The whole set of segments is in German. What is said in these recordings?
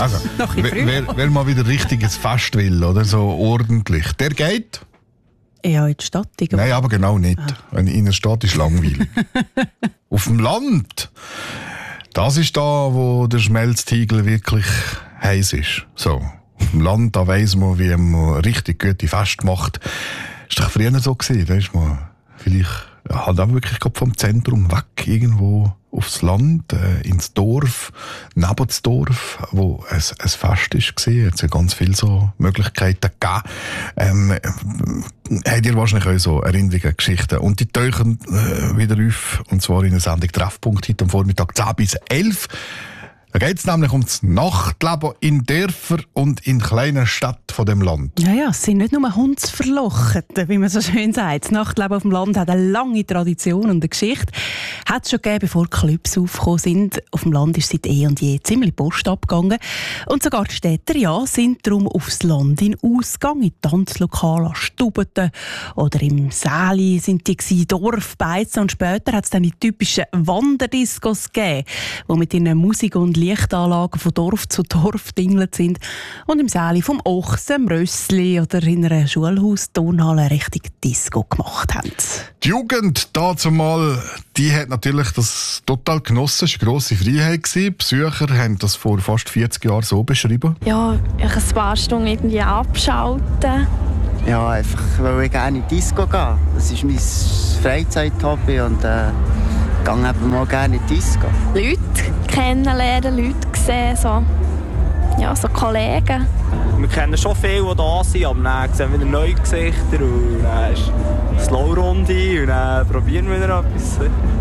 Also, wer mal wieder richtig ins Fest will, oder so ordentlich, der geht. Ja, in die Stadt. Nein, aber genau nicht. In der Stadt ist langweilig. Auf dem Land, das ist da, wo der Schmelztiegel wirklich heiß ist. So, auf dem Land, da weiss man, wie man richtig gute Feste macht. Ist doch früher so gewesen, weisst man. Vielleicht halt auch wirklich vom Zentrum weg, irgendwo aufs Land, ins Dorf, neben das Dorf, wo ein Fest war. Es hat ja ganz viele so Möglichkeiten gegeben. Habt ihr wahrscheinlich auch so Erinnerungen, Geschichten. Und die tauchen wieder auf, und zwar in der Sendung Treffpunkt heute am Vormittag 10 bis 11. Da geht es nämlich um das Nachtleben in Dörfern und in kleinen Städten von dem Land. Ja, es sind nicht nur Hundsverlochete, wie man so schön sagt. Das Nachtleben auf dem Land hat eine lange Tradition und eine Geschichte. Hat es schon gegeben, bevor Clubs aufgekommen sind. Auf dem Land ist seit eh und je ziemlich Post abgegangen. Und sogar die Städter sind darum aufs Land in Ausgang, in Tanzlokale, an Stubeten oder im Säli sind die gewesen, Dorfbeizen. Und später hat es dann die typischen Wanderdiscos gegeben, die mit ihren Musik- und Lichtanlagen von Dorf zu Dorf dingelt sind und im Säli vom Ochsen, Rössli oder in einer Schulhaus-Turnhalle richtig Disco gemacht haben. Die Jugend dazumal, die hat natürlich das total genossen. Es war eine grosse Freiheit. Besucher haben das vor fast 40 Jahren so beschrieben. Ja, ein paar Stunden irgendwie abschalten. Ja, einfach, weil ich gerne in die Disco gehe. Das ist mein Freizeit-Hobby und gehe eben mal gerne in die Disco. Leute kennenlernen, Leute sehen, so Kollegen. Wir kennen schon viele, die da sind, aber dann sehen wir wieder neue Gesichter und dann ist es Slow-Runde und dann probieren wir wieder etwas.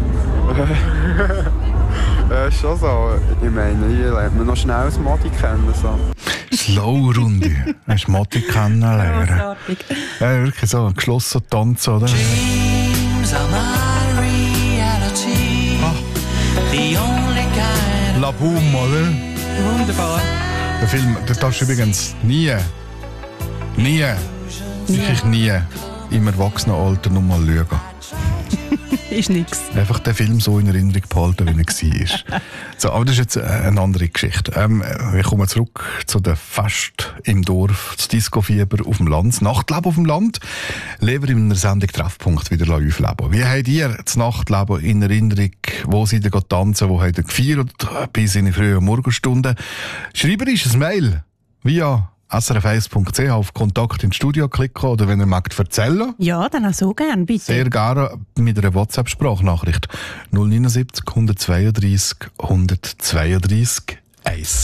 Ja, ist schon so. Ich meine, hier lernt man noch schnell das Modi kennen. So. Slow-Runde, das Modi kennenlernen. Ja, wirklich so, ein geschlossener Tanz, oder? La Boom, oder? Wunderbar. Der Film, den darfst du übrigens nie, wirklich nie im Erwachsenenalter noch mal schauen. Ist nix. Einfach den Film so in Erinnerung behalten, wie er war. So, aber das ist jetzt eine andere Geschichte. Wir kommen zurück zu den Fest im Dorf, das Disco-Fieber auf dem Land, das Nachtleben auf dem Land. Leben in einer Sendung Treffpunkt wieder aufleben. Wie habt ihr das Nachtleben in Erinnerung? Wo seid ihr tanzen? Wo habt ihr gefeiert? Bis in die frühen Morgenstunden. Schreibt uns ein Mail via srf1.ch auf Kontakt ins Studio klicken oder wenn ihr mögt erzählen. Ja, dann auch so gerne, bitte. Sehr gerne mit einer WhatsApp-Sprachnachricht 079 132 132 1.